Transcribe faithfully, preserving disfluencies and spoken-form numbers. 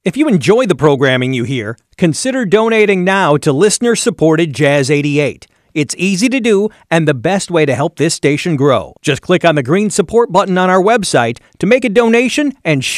If you enjoy the programming you hear, consider donating now to listener-supported Jazz eighty-eight. It's easy to do and the best way to help this station grow. Just click on the green support button on our website to make a donation and